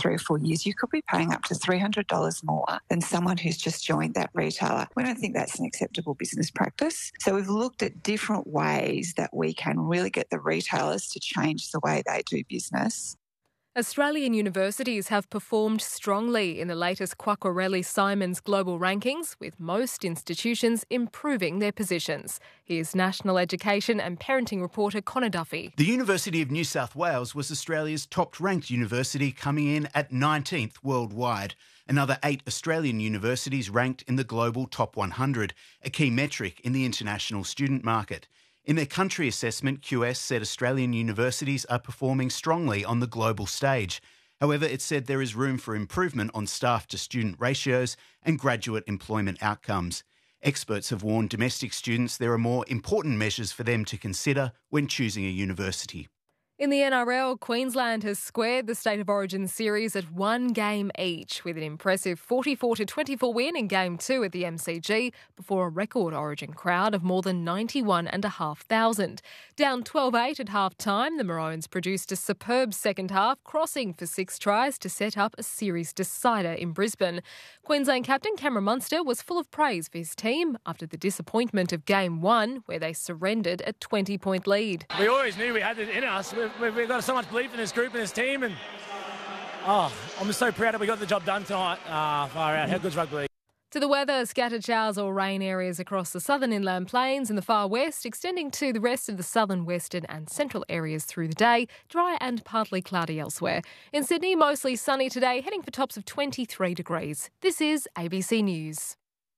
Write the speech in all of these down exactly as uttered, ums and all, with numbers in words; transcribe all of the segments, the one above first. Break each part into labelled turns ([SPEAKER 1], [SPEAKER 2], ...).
[SPEAKER 1] three or four years, you could be paying up to three hundred dollars more than someone who's just joined that retailer. We don't think that's an acceptable business practice. So we've looked at different ways that we can really get the retailers to change the way they do business.
[SPEAKER 2] Australian universities have performed strongly in the latest Quacquarelli-Simons global rankings, with most institutions improving their positions. Here's National Education and Parenting reporter Connor Duffy.
[SPEAKER 3] The University of New South Wales was Australia's top-ranked university, coming in at nineteenth worldwide. Another eight Australian universities ranked in the global top one hundred, a key metric in the international student market. In their country assessment, Q S said Australian universities are performing strongly on the global stage. However, it said there is room for improvement on staff-to-student ratios and graduate employment outcomes. Experts have warned domestic students there are more important measures for them to consider when choosing a university.
[SPEAKER 2] In the N R L, Queensland has squared the State of Origin series at one game each, with an impressive forty-four to twenty-four win in Game two at the M C G before a record Origin crowd of more than ninety-one thousand five hundred. Down twelve eight at half-time, the Maroons produced a superb second half, crossing for six tries to set up a series decider in Brisbane. Queensland captain Cameron Munster was full of praise for his team after the disappointment of Game one, where they surrendered a twenty-point lead.
[SPEAKER 4] We always knew we had it in us. We've, we've got so much belief in this group and this team, and oh, I'm so proud that we got the job done tonight. Ah, uh, far out. How good's rugby league?
[SPEAKER 2] To the weather, scattered showers or rain areas across the southern inland plains and the far west, extending to the rest of the southern, western and central areas through the day, dry and partly cloudy elsewhere. In Sydney, mostly sunny today, heading for tops of twenty-three degrees. This is A B C News.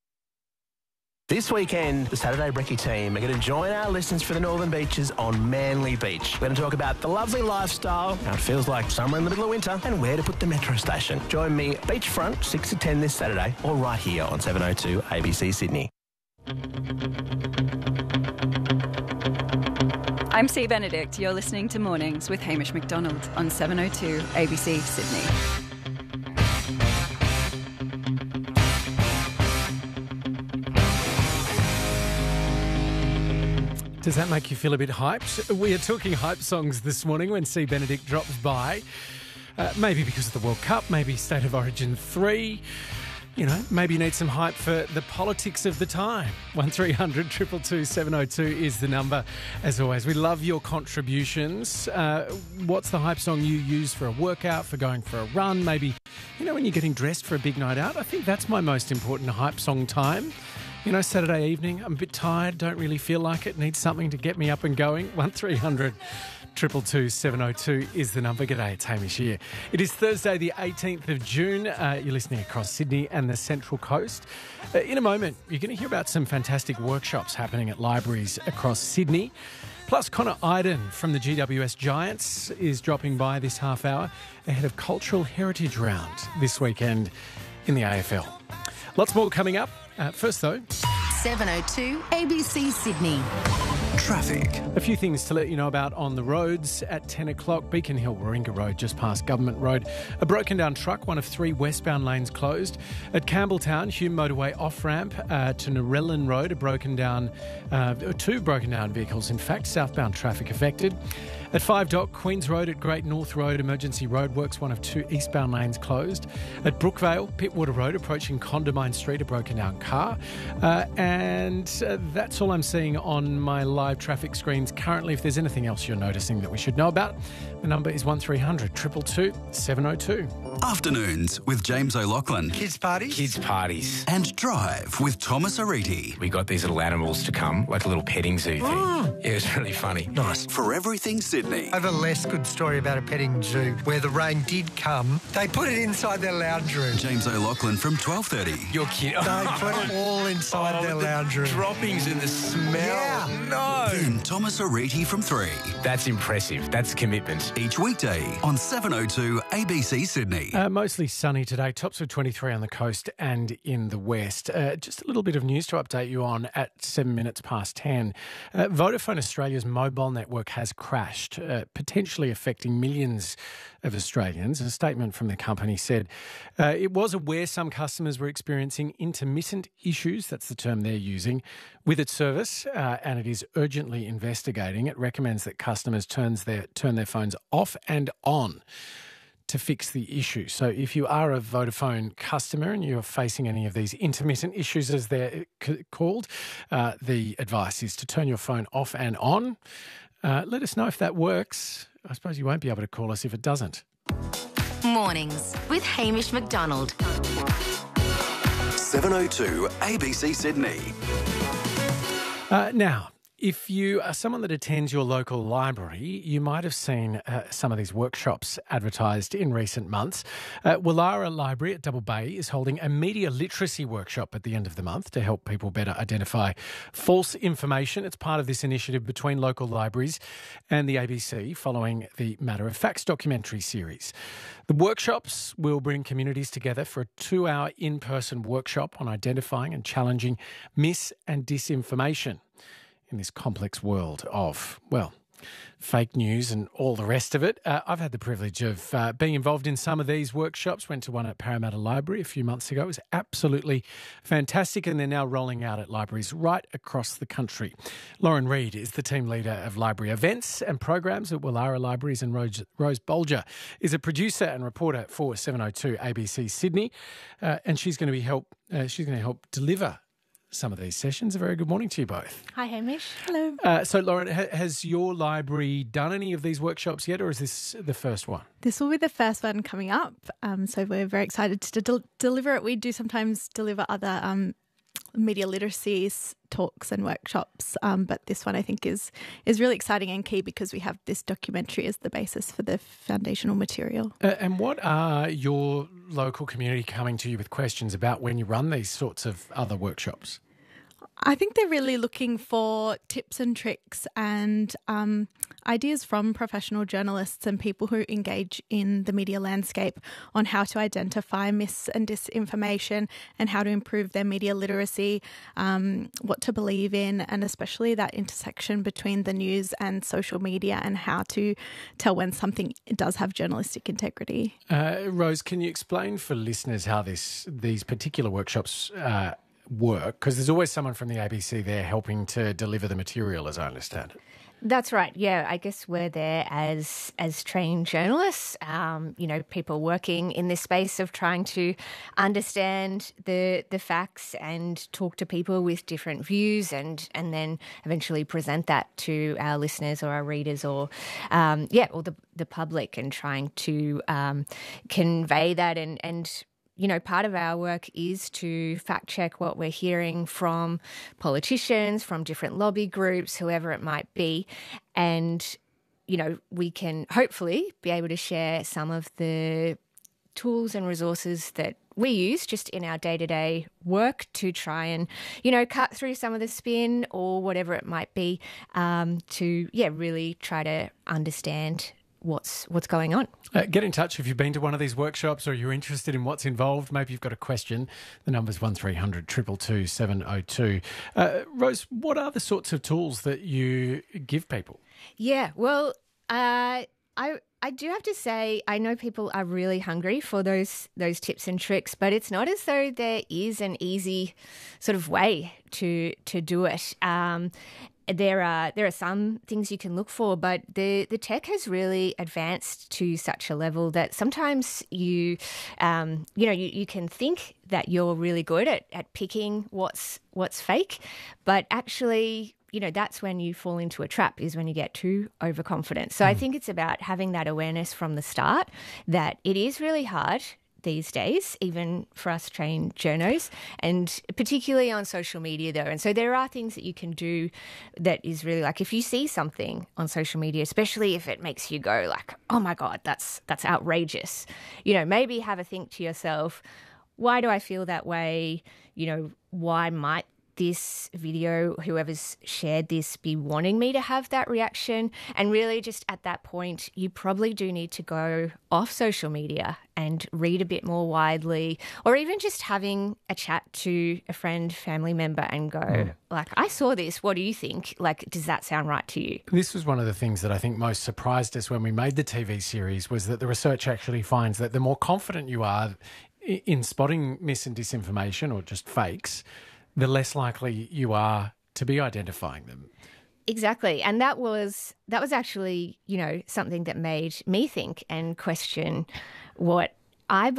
[SPEAKER 5] This weekend, the Saturday Brekkie team are going to join our listeners for the Northern Beaches on Manly Beach. We're going to talk about the lovely lifestyle, how it feels like summer in the middle of winter, and where to put the metro station. Join me beachfront, six to ten this Saturday, or right here on seven oh two A B C Sydney.
[SPEAKER 6] I'm C. Benedict. You're listening to Mornings with Hamish McDonald on seven oh two A B C Sydney.
[SPEAKER 7] Does that make you feel a bit hyped? We are talking hype songs this morning when C. Benedict drops by. Uh, maybe because of the World Cup, maybe State of Origin three. You know, maybe you need some hype for the politics of the time. one three hundred two two two seven oh two is the number. As always, we love your contributions. Uh, what's the hype song you use for a workout, for going for a run? Maybe, you know, when you're getting dressed for a big night out. I think that's my most important hype song time. You know, Saturday evening, I'm a bit tired, don't really feel like it, need something to get me up and going. one three hundred two two two seven oh two is the number. G'day, it's Hamish here. It is Thursday the eighteenth of June. Uh, you're listening across Sydney and the Central Coast. Uh, in a moment, you're going to hear about some fantastic workshops happening at libraries across Sydney. Plus, Connor Iden from the G W S Giants is dropping by this half hour ahead of Cultural Heritage Round this weekend in the A F L. Lots more coming up. Uh, first, though,
[SPEAKER 8] seven oh two A B C Sydney.
[SPEAKER 7] Traffic. A few things to let you know about on the roads at ten o'clock. Beacon Hill, Warringah Road, just past Government Road. A broken down truck, one of three westbound lanes closed. At Campbelltown, Hume Motorway off-ramp uh, to Narellan Road, a broken down, uh, two broken down vehicles, in fact, southbound traffic affected. At Five Dock, Queens Road at Great North Road, emergency roadworks, one of two eastbound lanes closed. At Brookvale, Pittwater Road, approaching Condamine Street, a broken down car. Uh, and uh, that's all I'm seeing on my live traffic screens currently. If there's anything else you're noticing that we should know about, the number is one three hundred two two two seven oh two.
[SPEAKER 9] Afternoons with James O'Loughlin.
[SPEAKER 10] Kids parties?
[SPEAKER 11] Kids parties.
[SPEAKER 9] And Drive with Thomas Ariti.
[SPEAKER 11] We got these little animals to come, like a little petting zoo thing. Mm. Yeah, it was really funny.
[SPEAKER 9] Nice. For everything Sydney.
[SPEAKER 10] I have a less good story about a petting zoo where the rain did come. They put it inside their lounge room.
[SPEAKER 9] James O'Loughlin from twelve thirty.
[SPEAKER 11] You're kidding.
[SPEAKER 10] They put it all inside oh, their
[SPEAKER 11] the
[SPEAKER 10] lounge room.
[SPEAKER 11] Droppings and the smell.
[SPEAKER 10] Yeah.
[SPEAKER 11] No.
[SPEAKER 9] Then Thomas Ariti from three.
[SPEAKER 11] That's impressive. That's commitment.
[SPEAKER 9] Each weekday on seven oh two A B C Sydney.
[SPEAKER 7] Uh, mostly sunny today. Tops of twenty-three on the coast and in the west. Uh, just a little bit of news to update you on at seven minutes past ten. Uh, Vodafone Australia's mobile network has crashed, uh, potentially affecting millions of Australians. A statement from the company said uh, it was aware some customers were experiencing intermittent issues, that's the term they're using, with its service, uh, and it is urgently investigating. It recommends that customers turns their, turn their phones off and on to fix the issue. So if you are a Vodafone customer and you're facing any of these intermittent issues, as they're c- called, uh, the advice is to turn your phone off and on. Uh, let us know if that works. I suppose you won't be able to call us if it doesn't.
[SPEAKER 8] Mornings with Hamish McDonald.
[SPEAKER 9] seven oh two A B C Sydney.
[SPEAKER 7] Uh, now, if you are someone that attends your local library, you might have seen uh, some of these workshops advertised in recent months. Uh, Wallara Library at Double Bay is holding a media literacy workshop at the end of the month to help people better identify false information. It's part of this initiative between local libraries and the A B C following the Matter of Facts documentary series. The workshops will bring communities together for a two-hour in-person workshop on identifying and challenging mis- and disinformation in this complex world of, well, fake news and all the rest of it. Uh, I've had the privilege of uh, being involved in some of these workshops. Went to one at Parramatta Library a few months ago. It was absolutely fantastic, and they're now rolling out at libraries right across the country. Lauren Reid is the team leader of library events and programs at Wallara Libraries, and Rose, Rose Bolger is a producer and reporter for seven oh two A B C Sydney, uh, and she's going to be help. Uh, she's going to help deliver some of these sessions. A very good morning to you both.
[SPEAKER 12] Hi, Hamish. Hello.
[SPEAKER 7] Uh, so, Lauren, ha- has your library done any of these workshops yet, or is this the first one?
[SPEAKER 12] This will be the first one coming up, um, so we're very excited to del- deliver it. We do sometimes deliver other um, media literacy s- talks and workshops, um, but this one I think is is really exciting and key because we have this documentary as the basis for the foundational material.
[SPEAKER 7] Uh, and what are your local community coming to you with questions about when you run these sorts of other workshops?
[SPEAKER 12] I think they're really looking for tips and tricks and um, ideas from professional journalists and people who engage in the media landscape on how to identify mis and disinformation and how to improve their media literacy, um, what to believe in, and especially that intersection between the news and social media and how to tell when something does have journalistic integrity.
[SPEAKER 7] Uh, Rose, can you explain for listeners how this these particular workshops uh, work? Because there's always someone from the A B C there helping to deliver the material, as I understand it.
[SPEAKER 13] That's right. Yeah, I guess we're there as as trained journalists, um, you know, people working in this space of trying to understand the the facts and talk to people with different views and and then eventually present that to our listeners or our readers or, um, yeah, or the, the public and trying to um, convey that and, and you know, part of our work is to fact check what we're hearing from politicians, from different lobby groups, whoever it might be. And, you know, we can hopefully be able to share some of the tools and resources that we use just in our day-to-day work to try and, you know, cut through some of the spin or whatever it might be um, to, yeah, really try to understand what's what's going on.
[SPEAKER 7] Uh, get in touch if you've been to one of these workshops or you're interested in what's involved. Maybe you've got a question. The number's one three hundred two two two seven oh two. Uh, Rose, what are the sorts of tools that you give people?
[SPEAKER 13] Yeah, well, uh, I I do have to say I know people are really hungry for those those tips and tricks, but it's not as though there is an easy sort of way to to do it. Um, There are there are some things you can look for, but the, the tech has really advanced to such a level that sometimes you um, you know you, you can think that you're really good at, at picking what's what's fake, but actually, you know, that's when you fall into a trap, is when you get too overconfident. So mm. I think it's about having that awareness from the start that it is really hard these days, even for us trained journos, and particularly on social media though. And so there are things that you can do that is really like, if you see something on social media, especially if it makes you go like, oh my God, that's that's outrageous, you know, maybe have a think to yourself, why do I feel that way? You know, why might this video, whoever's shared this, be wanting me to have that reaction? And really just at that point, you probably do need to go off social media and read a bit more widely, or even just having a chat to a friend, family member and go, mm. like, I saw this, what do you think? Like, does that sound right to you?
[SPEAKER 7] This was one of the things that I think most surprised us when we made the T V series, was that the research actually finds that the more confident you are in spotting mis and disinformation or just fakes, the less likely you are to be identifying them.
[SPEAKER 13] Exactly. And that was that was actually, you know, something that made me think and question what I